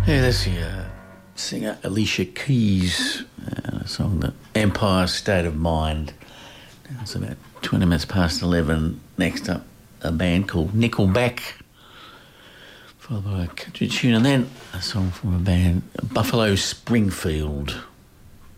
Yeah, that's the singer Alicia Keys, a song, The Empire State of Mind. It's about 20 minutes past 11. Next up, a band called Nickelback, followed by a country tune, and then a song from a band, Buffalo Springfield.